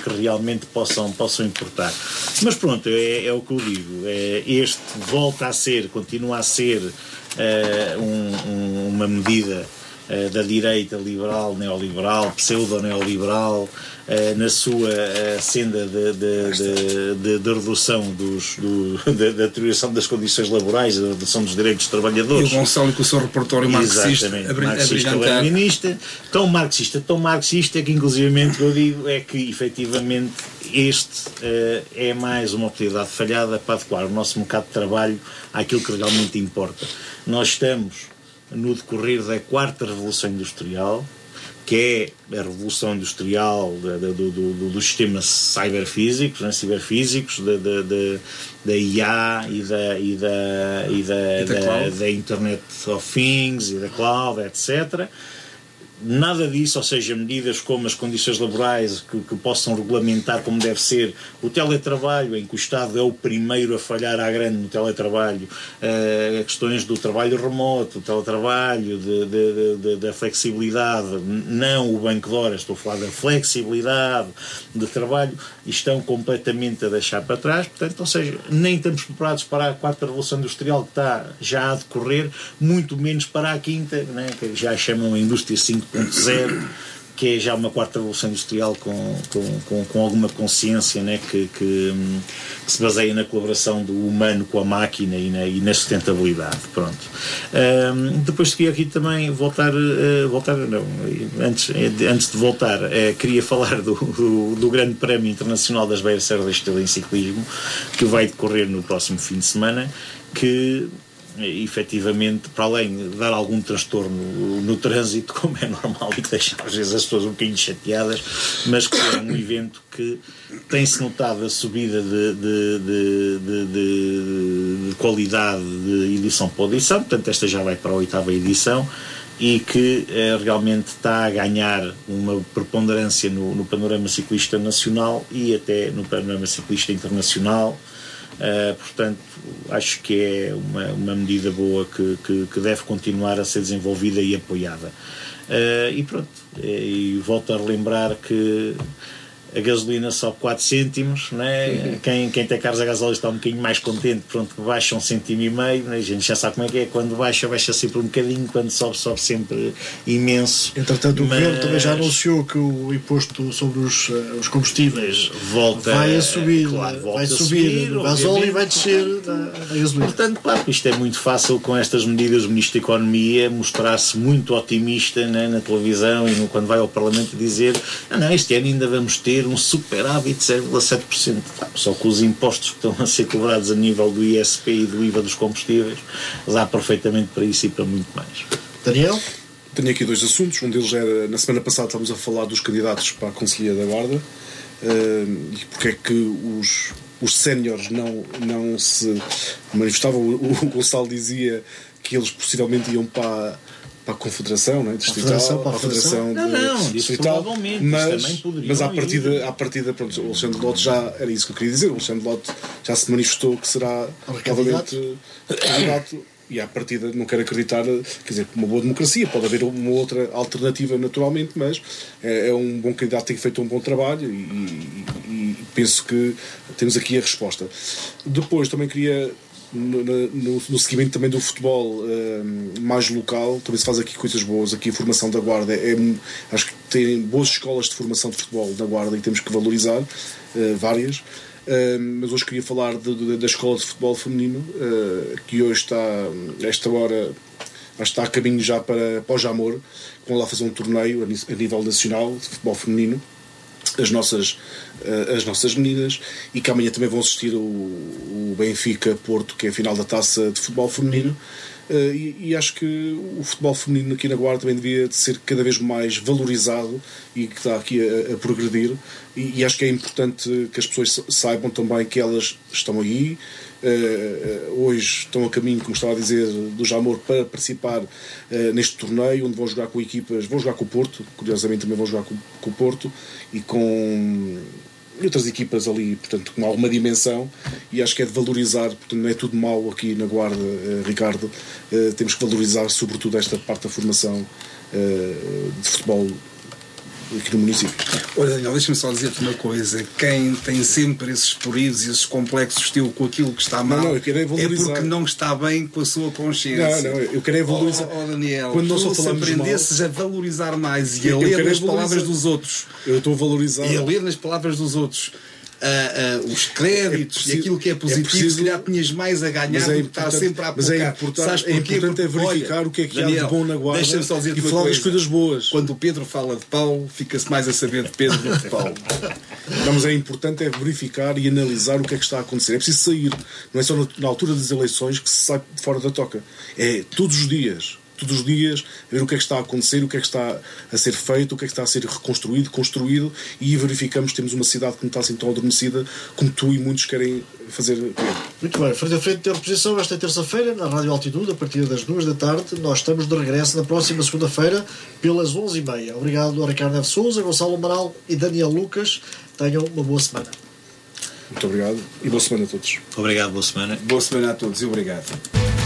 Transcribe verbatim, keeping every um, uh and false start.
que realmente possam, possam importar. Mas pronto, é, é o que eu digo, é, este volta a ser, continua a ser uh, um, um, uma medida uh, da direita liberal, neoliberal, pseudo-neoliberal, Uh, na sua uh, senda de, de, de, de, de redução dos, do, de, da deterioração das condições laborais, da redução dos direitos dos trabalhadores. E o Gonçalo com o seu repertório marxista, marxista-leninista, tão marxista, tão marxista que inclusivamente eu digo é que efetivamente este uh, é mais uma oportunidade falhada para adequar o nosso mercado de trabalho àquilo que realmente importa. Nós estamos no decorrer da quarta revolução industrial, que é a revolução industrial da, da, do, do, dos sistemas cyberfísicos, né, ciberfísicos, da, da, da, da I A e da, e da, e da, e da, da, da Internet of Things e da Cloud, etcétera. Nada disso, ou seja, medidas como as condições laborais que, que possam regulamentar como deve ser o teletrabalho, em que o Estado é o primeiro a falhar à grande no teletrabalho, uh, questões do trabalho remoto, o teletrabalho, de, de, de, da flexibilidade, não o banco de horas, estou a falar da flexibilidade de trabalho, estão completamente a deixar para trás. Portanto, ou seja, nem estamos preparados para a quarta revolução industrial que está já a decorrer, muito menos para a quinta, né, que já chamam a indústria cinco ponto zero, que é já uma quarta revolução industrial com, com, com, com alguma consciência, né, que, que, que se baseia na colaboração do humano com a máquina e na, e na sustentabilidade. Pronto. Um, depois queria aqui também voltar, uh, voltar não, antes, antes de voltar, uh, queria falar do, do, do Grande Prémio Internacional das Beiras Serra da Estrela em ciclismo, que vai decorrer no próximo fim de semana, que efetivamente, para além de dar algum transtorno no, no trânsito, como é normal e que deixa às vezes as pessoas um bocadinho chateadas, mas que é um evento que tem-se notado a subida de, de, de, de, de, de qualidade de edição para edição, portanto esta já vai para a oitava edição, e que eh, realmente está a ganhar uma preponderância no, no panorama ciclista nacional e até no panorama ciclista internacional. Uh, portanto, acho que é uma, uma medida boa que, que, que deve continuar a ser desenvolvida e apoiada. Uh, e pronto, e volto a relembrar que a gasolina sobe quatro cêntimos, né? quem, quem tem carros a gasóleo está um bocadinho mais contente, pronto, que baixa um cêntimo e meio, né? A gente já sabe como é que é, quando baixa, baixa sempre um bocadinho, quando sobe, sobe sempre imenso. Entretanto, mas... o governo também já anunciou que o imposto sobre os, uh, os combustíveis volta, vai a subir, claro, volta vai a subir, subir no gasóleo e vai descer a gasolina. Portanto, claro, isto é muito fácil com estas medidas do Ministro da Economia mostrar-se muito otimista, né, na televisão e no, quando vai ao Parlamento dizer ah, não, este ano ainda vamos ter um superávit de zero vírgula sete por cento. Só que os impostos que estão a ser cobrados a nível do I S P e do I V A dos combustíveis dá perfeitamente para isso e para muito mais. Daniel? Tenho aqui dois assuntos. Um deles era, na semana passada estávamos a falar dos candidatos para a Conselhia da Guarda, uh, e porque é que os, os séniores não, não se manifestavam. O, o Gonçalo dizia que eles possivelmente iam para para a Confederação, não é? Distrital, Federação, para a Federação, não, não, Distrital, provavelmente, mas, também poderiam mas à ir. partida, à partida, pronto, o Alexandre Lote já, era isso que eu queria dizer, o Alexandre Lote já se manifestou que será novamente candidato, e à partida não quero acreditar, quer dizer, uma boa democracia, pode haver uma outra alternativa naturalmente, mas é, é um bom candidato, tem feito um bom trabalho, e, e, e penso que temos aqui a resposta. Depois também queria No, no, no seguimento também do futebol uh, mais local, também se faz aqui coisas boas. Aqui a formação da Guarda é, acho que tem boas escolas de formação de futebol da Guarda e temos que valorizar uh, várias, uh, mas hoje queria falar de, de, da escola de futebol feminino, uh, que hoje está, a esta hora acho que está a caminho já para, para o Jamor, que vão lá fazer um torneio a, a nível nacional de futebol feminino, as nossas, as nossas meninas, e que amanhã também vão assistir o, o Benfica Porto, que é a final da taça de futebol feminino. E, e acho que o futebol feminino aqui na Guarda também devia ser cada vez mais valorizado e que está aqui a, a progredir, e, e acho que é importante que as pessoas saibam também que elas estão aí. Uh, hoje estão a caminho, como estava a dizer, do Jamor para participar uh, neste torneio, onde vão jogar com equipas, vão jogar com o Porto, curiosamente também vão jogar com, com o Porto e com outras equipas ali, portanto, com alguma dimensão, e acho que é de valorizar, portanto, não é tudo mau aqui na Guarda, uh, Ricardo, uh, temos que valorizar sobretudo esta parte da formação uh, de futebol aqui no município. Olha, Daniel, deixa-me só dizer-te uma coisa. Quem tem sempre esses pruridos e esses complexos teu com aquilo que está mal, não, não, eu quero é, valorizar. é porque não está bem com a sua consciência. Não, não, eu quero é valorizar. Oh, oh, Daniel, quando nós só se falamos aprendesses mal, a valorizar mais e eu a ler quero nas é palavras valorizar. dos outros, eu estou a valorizar. e a ler nas palavras dos outros Uh, uh, os créditos é preciso, e aquilo que é positivo, é preciso, se calhar tinhas mais a ganhar mas é do que está sempre a apocar. Mas é importante, é, importante é verificar Olha, o que é que Daniel, há de bom na guarda só dizer e falar das coisas boas. Quando o Pedro fala de Paulo, fica-se mais a saber de Pedro do que de Paulo. Não, mas é importante é verificar e analisar o que é que está a acontecer. É preciso sair. Não é só na altura das eleições que se sai de fora da toca. É todos os dias. Todos os dias, ver o que é que está a acontecer, o que é que está a ser feito, o que é que está a ser reconstruído, construído, e verificamos que temos uma cidade que não está assim tão adormecida como tu e muitos querem fazer. Muito bem, frente a frente ter reposição esta terça-feira na Rádio Altitude, a partir das duas da tarde. Nós estamos de regresso na próxima segunda-feira, pelas onze e meia. Obrigado a Ricardo Neves Sousa, Gonçalo Amaral e Daniel Lucas. Tenham uma boa semana. Muito obrigado e boa semana a todos. Obrigado, boa semana. Boa semana a todos e obrigado.